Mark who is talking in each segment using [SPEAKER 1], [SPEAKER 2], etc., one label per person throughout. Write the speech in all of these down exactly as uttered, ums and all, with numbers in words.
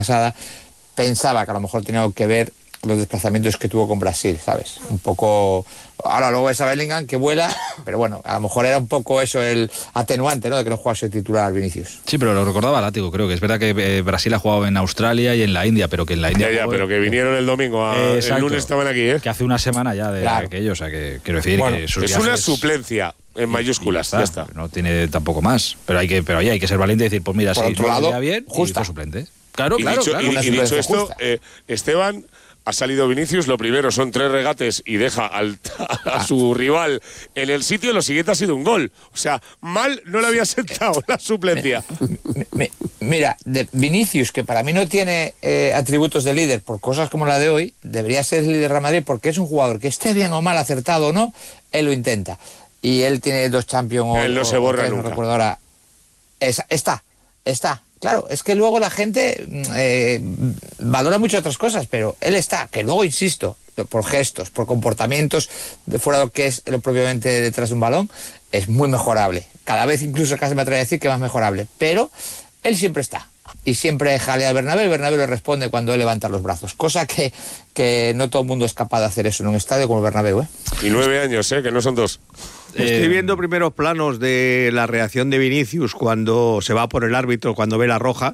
[SPEAKER 1] pasada, pensaba que a lo mejor tenía algo que ver los desplazamientos que tuvo con Brasil, ¿sabes? Un poco... Ahora luego ves a Bellingham que vuela, pero bueno, a lo mejor era un poco eso el atenuante, ¿no?, de que no jugase titular Vinicius.
[SPEAKER 2] Sí, pero lo recordaba Látigo, creo que es verdad que eh, Brasil ha jugado en Australia y en la India, pero que en la India...
[SPEAKER 3] Ya, ya, pero que vinieron el domingo, a, eh, el lunes estaban aquí, ¿eh?
[SPEAKER 2] Que hace una semana ya de claro. aquello, o sea, que quiero decir
[SPEAKER 3] bueno,
[SPEAKER 2] que... Sus
[SPEAKER 3] es
[SPEAKER 2] viajes,
[SPEAKER 3] una suplencia en mayúsculas,
[SPEAKER 2] ya está,
[SPEAKER 3] ya está.
[SPEAKER 2] No tiene tampoco más, pero hay que, pero oye, hay que ser valiente y decir, pues mira,
[SPEAKER 1] por
[SPEAKER 2] si
[SPEAKER 1] otro
[SPEAKER 2] no
[SPEAKER 1] lado,
[SPEAKER 2] bien,
[SPEAKER 1] justa.
[SPEAKER 2] Y suplente. Claro,
[SPEAKER 3] y
[SPEAKER 2] claro,
[SPEAKER 3] dicho,
[SPEAKER 2] claro.
[SPEAKER 3] Y, y dicho esto, eh, Esteban... Ha salido Vinicius, lo primero son tres regates y deja al, a, a su rival en el sitio, lo siguiente ha sido un gol. O sea, mal no le había sentado la suplencia.
[SPEAKER 1] Me, me, mira, de Vinicius, que para mí no tiene eh, atributos de líder por cosas como la de hoy, debería ser el líder de Real Madrid porque es un jugador que esté bien o mal acertado o no, él lo intenta. Y él tiene dos Champions.
[SPEAKER 3] Él no
[SPEAKER 1] o,
[SPEAKER 3] se borra
[SPEAKER 1] o tres,
[SPEAKER 3] nunca.
[SPEAKER 1] No recuerdo ahora. Esa, está, está. Claro, es que luego la gente eh, valora mucho otras cosas, pero él está, que luego, insisto, por gestos, por comportamientos, de fuera de lo que es lo propiamente detrás de un balón, es muy mejorable. Cada vez incluso casi me atrevo a decir que más mejorable, pero él siempre está. Y siempre jalea a Bernabéu, y Bernabéu le responde cuando él levanta los brazos, cosa que, que no todo el mundo es capaz de hacer eso en un estadio como el Bernabéu, ¿eh?
[SPEAKER 3] Y nueve años, ¿eh? Que no son dos.
[SPEAKER 4] Estoy viendo primeros planos de la reacción de Vinicius cuando se va por el árbitro, cuando ve la roja,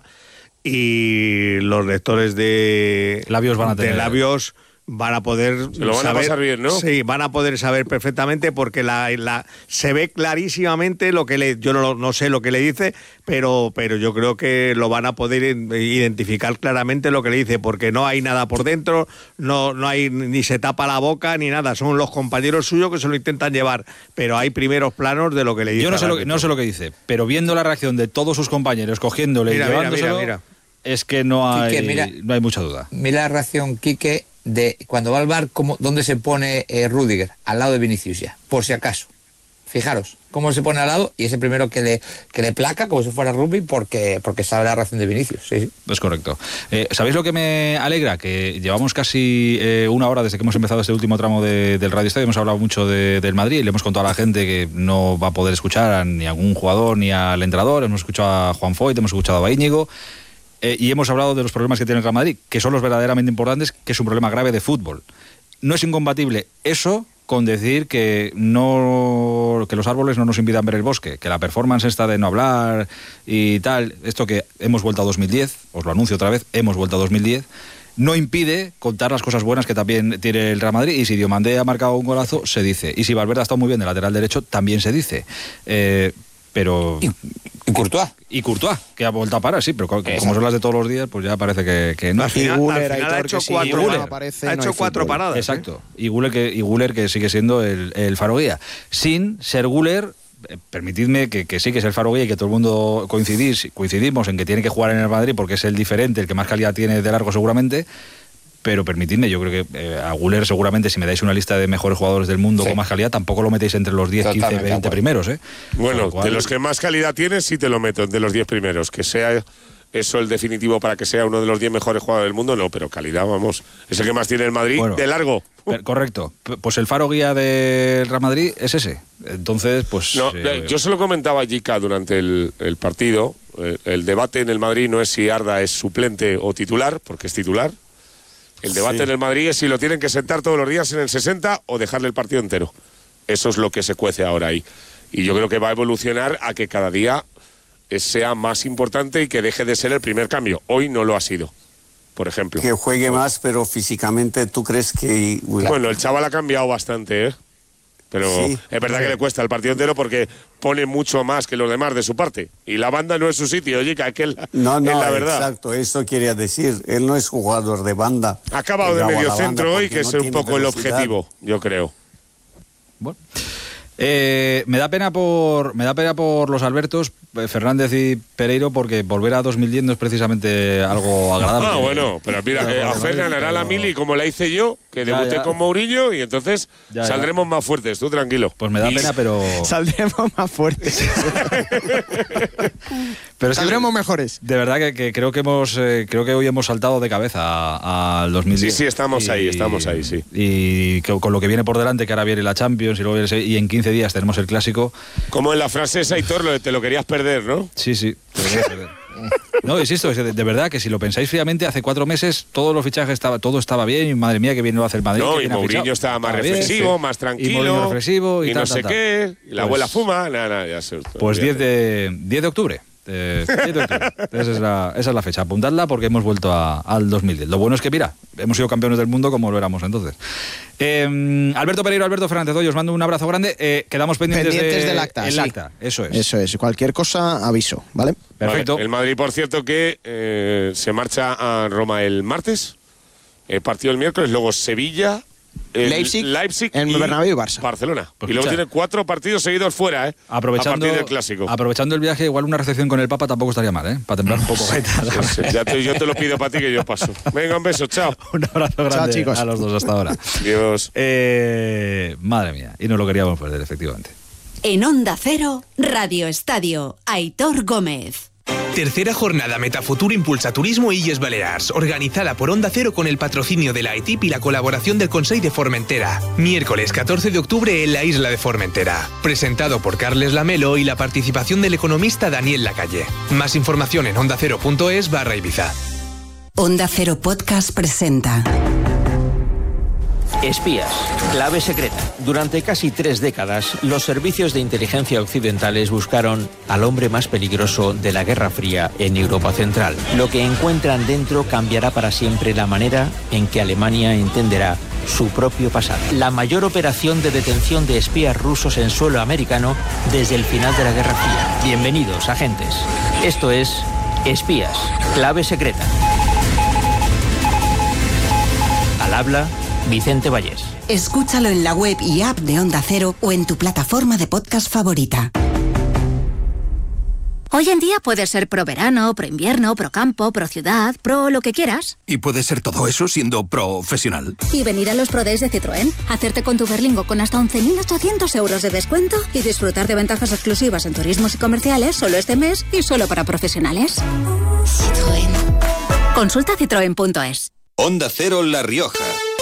[SPEAKER 4] y los lectores de
[SPEAKER 2] labios van a tener...
[SPEAKER 4] de labios van a poder
[SPEAKER 3] se lo van
[SPEAKER 4] saber,
[SPEAKER 3] a pasar bien, ¿no?
[SPEAKER 4] Sí, van a poder saber perfectamente porque la, la se ve clarísimamente lo que le, yo no, no sé lo que le dice, pero pero yo creo que lo van a poder identificar claramente lo que le dice, porque no hay nada por dentro, no no hay ni se tapa la boca ni nada, son los compañeros suyos que se lo intentan llevar, pero hay primeros planos de lo que le dice.
[SPEAKER 2] Yo no sé lo que, no sé lo que dice, pero viendo la reacción de todos sus compañeros cogiéndole
[SPEAKER 4] mira,
[SPEAKER 2] y llevándoselo,
[SPEAKER 4] mira, mira, mira.
[SPEAKER 2] Es que no hay
[SPEAKER 1] Quique, mira,
[SPEAKER 2] no hay mucha duda.
[SPEAKER 1] Mira la reacción, Quique, de cuando va al bar, cómo, dónde se pone eh, Rüdiger, al lado de Vinicius ya, por si acaso. Fijaros, cómo se pone al lado y es el primero que le, que le placa como si fuera rugby porque, porque sabe la reacción de Vinicius. Sí, sí.
[SPEAKER 2] Es correcto. Eh, ¿Sabéis lo que me alegra? Que llevamos casi eh, una hora desde que hemos empezado este último tramo de, del Radio Estadio. Hemos hablado mucho de, del Madrid y le hemos contado a la gente que no va a poder escuchar a ni a algún jugador ni al entrenador. Hemos escuchado a Juan Foyt, hemos escuchado a Íñigo. Eh, y hemos hablado de los problemas que tiene el Real Madrid, que son los verdaderamente importantes, que es un problema grave de fútbol. No es incompatible eso con decir que no que los árboles no nos impidan ver el bosque, que la performance esta de no hablar y tal, esto que hemos vuelto a dos mil diez, os lo anuncio otra vez, hemos vuelto a dos mil diez, no impide contar las cosas buenas que también tiene el Real Madrid, y si Diomandé ha marcado un golazo, se dice, y si Valverde ha estado muy bien de lateral derecho, también se dice. Eh, pero...
[SPEAKER 1] Y, y Courtois.
[SPEAKER 2] Y Courtois, que ha vuelto a parar, sí, pero como son las de todos los días, pues ya parece que, que no.
[SPEAKER 4] Al final,
[SPEAKER 5] Guler,
[SPEAKER 4] al final ha hecho cuatro,
[SPEAKER 5] Guler,
[SPEAKER 4] aparece, ha hecho no cuatro paradas.
[SPEAKER 2] Exacto. ¿Eh? Y, Guler que, y Guler que sigue siendo el, el faro guía. Sin ser Guler, eh, permitidme que, que sí que es el faro guía y que todo el mundo coincidís, coincidimos en que tiene que jugar en el Madrid porque es el diferente, el que más calidad tiene de largo seguramente. Pero permitidme, yo creo que eh, a Guler seguramente si me dais una lista de mejores jugadores del mundo sí. con más calidad, tampoco lo metéis entre los diez, quince, veinte primeros, ¿eh?
[SPEAKER 3] Bueno,
[SPEAKER 2] cual...
[SPEAKER 3] de los que más calidad tienes sí te lo meto entre los diez primeros. Que sea eso el definitivo para que sea uno de los diez mejores jugadores del mundo, no, pero calidad, vamos, es el que más tiene el Madrid, bueno, de largo.
[SPEAKER 2] Uh. Correcto. Pues el faro guía del Real Madrid es ese. Entonces, pues...
[SPEAKER 3] No,
[SPEAKER 2] eh...
[SPEAKER 3] yo se lo comentaba a Jica durante el, el partido. El, el debate en el Madrid no es si Arda es suplente o titular, porque es titular. El debate sí. en el Madrid es si lo tienen que sentar todos los días en el sesenta o dejarle el partido entero. Eso es lo que se cuece ahora ahí. Y yo creo que va a evolucionar a que cada día sea más importante y que deje de ser el primer cambio. Hoy no lo ha sido, por ejemplo.
[SPEAKER 6] Que juegue más, pero físicamente tú crees que...
[SPEAKER 3] Bueno, el chaval ha cambiado bastante, ¿eh? Pero sí, es verdad sí. que le cuesta el partido entero porque pone mucho más que los demás de su parte. Y la banda no es su sitio, oye, que es la,
[SPEAKER 6] no, no,
[SPEAKER 3] es la verdad.
[SPEAKER 6] Exacto, eso quería decir. Él no es jugador de banda.
[SPEAKER 3] Ha acabado de medio centro hoy, que no es un poco velocidad. El objetivo, yo creo.
[SPEAKER 2] Bueno. Eh, me da pena por me da pena por los Albertos, Fernández y Pereiro, porque volver a dos mil diez no es precisamente algo agradable.
[SPEAKER 3] Ah, bueno, pero mira, que a Fernández hará la mili como la hice yo, que debuté ya, ya. con Mourinho, y entonces ya, ya. saldremos más fuertes, tú tranquilo.
[SPEAKER 2] Pues me da
[SPEAKER 3] y...
[SPEAKER 2] pena, pero...
[SPEAKER 5] Saldremos más fuertes.
[SPEAKER 2] Pero es
[SPEAKER 5] Saldremos que, mejores.
[SPEAKER 2] De verdad que, que creo que hemos eh, creo que hoy hemos saltado de cabeza al dos mil diez.
[SPEAKER 3] Sí, sí, estamos y, ahí, estamos ahí, sí.
[SPEAKER 2] Y que, con lo que viene por delante, que ahora viene la Champions y, luego viene, y en quince días tenemos el Clásico.
[SPEAKER 3] Como en la frase esa, Aitor, lo de te lo querías perder, ¿no?
[SPEAKER 2] Sí, sí, te lo querías perder. No, insisto, de, de verdad que si lo pensáis fríamente, hace cuatro meses todos los fichajes estaba, todo estaba bien y madre mía que bien lo hace el Madrid.
[SPEAKER 3] No,
[SPEAKER 2] y
[SPEAKER 3] Mourinho estaba más
[SPEAKER 2] estaba
[SPEAKER 3] reflexivo,
[SPEAKER 2] bien,
[SPEAKER 3] más tranquilo.
[SPEAKER 2] Y Mourinho reflexivo y,
[SPEAKER 3] y
[SPEAKER 2] tal,
[SPEAKER 3] no sé
[SPEAKER 2] tal,
[SPEAKER 3] qué.
[SPEAKER 2] tal.
[SPEAKER 3] Y la
[SPEAKER 2] pues,
[SPEAKER 3] abuela fuma. Nada, nada, ya se.
[SPEAKER 2] Pues diez de, diez de octubre. Eh, diez de octubre. Esa, es la, esa es la fecha. Apuntadla porque hemos vuelto a, al dos mil diez. Lo bueno es que, mira, hemos sido campeones del mundo como lo éramos entonces. Eh, Alberto Pereiro, Alberto Fernández, hoy os mando un abrazo grande. Eh, quedamos pendientes,
[SPEAKER 5] pendientes
[SPEAKER 2] de,
[SPEAKER 5] del acta.
[SPEAKER 2] El
[SPEAKER 5] sí.
[SPEAKER 2] acta, eso es.
[SPEAKER 5] Eso es. Cualquier cosa, aviso, ¿vale?
[SPEAKER 2] Perfecto.
[SPEAKER 3] Vale. El Madrid, por cierto, que eh, se marcha a Roma el martes. El partido el miércoles, luego Sevilla. El
[SPEAKER 5] Leipzig,
[SPEAKER 3] Leipzig
[SPEAKER 5] en
[SPEAKER 3] y
[SPEAKER 5] Bernabéu y Barça.
[SPEAKER 3] Barcelona.
[SPEAKER 2] Pues
[SPEAKER 3] y luego
[SPEAKER 2] escucha,
[SPEAKER 3] tiene cuatro partidos seguidos fuera, ¿eh?
[SPEAKER 2] Aprovechando,
[SPEAKER 3] a partir del clásico.
[SPEAKER 2] aprovechando el viaje, igual una recepción con el Papa tampoco estaría mal, ¿eh? Para temblar un poco.
[SPEAKER 3] Sí, sí, ya te, yo te lo pido para ti que yo paso. Venga, un beso, chao.
[SPEAKER 2] Un abrazo grande
[SPEAKER 5] Chao, chicos.
[SPEAKER 2] a los dos hasta ahora.
[SPEAKER 3] Dios.
[SPEAKER 2] Eh, madre mía, y no lo queríamos perder, efectivamente.
[SPEAKER 7] En Onda Cero, Radio Estadio, Aitor Gómez.
[SPEAKER 8] Tercera jornada Metafuturo Impulsa Turismo Illes Balears, organizada por Onda Cero con el patrocinio de la E T I P y la colaboración del Consell de Formentera. Miércoles catorce de octubre en la isla de Formentera. Presentado por Carles Lamelo y la participación del economista Daniel Lacalle. Más información en ondacero.es barra Ibiza.
[SPEAKER 7] Onda Cero Podcast presenta
[SPEAKER 9] Espías, clave secreta. Durante casi tres décadas, los servicios de inteligencia occidentales buscaron al hombre más peligroso de la Guerra Fría en Europa Central. Lo que encuentran dentro cambiará para siempre la manera en que Alemania entenderá su propio pasado. La mayor operación de detención de espías rusos en suelo americano desde el final de la Guerra Fría. Bienvenidos, agentes. Esto es Espías, clave secreta. Al habla Vicente Vallés.
[SPEAKER 7] Escúchalo en la web y app de Onda Cero o en tu plataforma de podcast favorita.
[SPEAKER 10] Hoy en día puedes ser pro verano, pro invierno, pro campo, pro ciudad, pro lo que quieras.
[SPEAKER 11] Y puedes ser todo eso siendo profesional.
[SPEAKER 10] Y venir a los Pro Days de Citroën, hacerte con tu Berlingo con hasta once mil ochocientos euros de descuento y disfrutar de ventajas exclusivas en turismos y comerciales solo este mes y solo para profesionales. Citroën. Consulta citroen punto es.
[SPEAKER 12] Onda Cero La Rioja.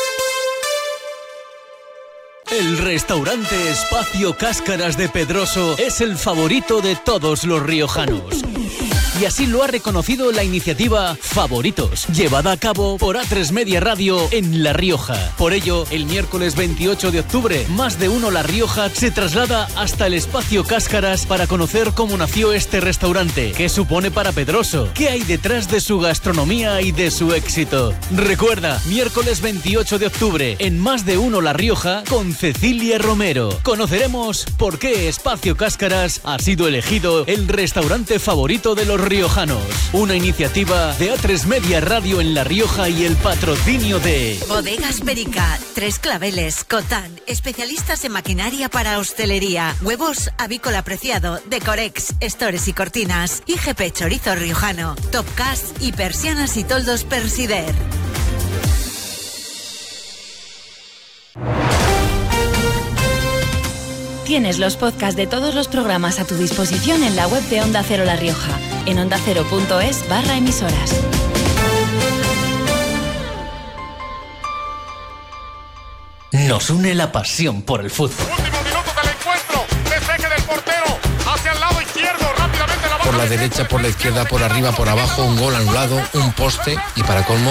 [SPEAKER 13] El restaurante Espacio Cáscaras de Pedroso es el favorito de todos los riojanos. Y así lo ha reconocido la iniciativa Favoritos, llevada a cabo por A tres Media Radio en La Rioja. Por ello, el miércoles veintiocho de octubre, Más de Uno La Rioja se traslada hasta el Espacio Cáscaras para conocer cómo nació este restaurante, qué supone para Pedroso, qué hay detrás de su gastronomía y de su éxito. Recuerda, miércoles veintiocho de octubre, en Más de Uno La Rioja, con Cecilia Romero. Conoceremos por qué Espacio Cáscaras ha sido elegido el restaurante favorito de los riojanos. Una iniciativa de A tres Media Radio en La Rioja y el patrocinio de
[SPEAKER 14] Bodegas Perica, Tres Claveles, Cotán, especialistas en maquinaria para hostelería, huevos avícola preciado, Decorex, estores y cortinas, I G P Chorizo Riojano, Topcast y persianas y toldos Persider.
[SPEAKER 15] Tienes los podcasts de todos los programas a tu disposición en la web de Onda Cero La Rioja, en ondacero.es barra emisoras.
[SPEAKER 13] Nos une la pasión por el fútbol.
[SPEAKER 16] Último minuto del encuentro. Despeje del portero. Hacia el lado izquierdo. Rápidamente la bola.
[SPEAKER 17] Por la derecha, por la izquierda, por arriba, por abajo. Un gol anulado, un poste y para colmo.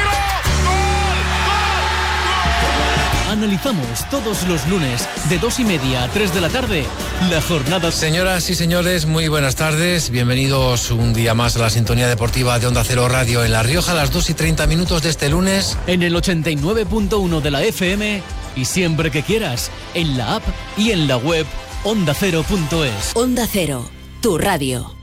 [SPEAKER 13] Analizamos todos los lunes de dos y media a tres de la tarde la jornada.
[SPEAKER 17] Señoras y señores, muy buenas tardes. Bienvenidos un día más a la sintonía deportiva de Onda Cero Radio en La Rioja a las dos y treinta minutos de este lunes.
[SPEAKER 13] En el ochenta y nueve punto uno de la F M y siempre que quieras en la app y en la web ondacero punto es.
[SPEAKER 7] Onda Cero, tu radio.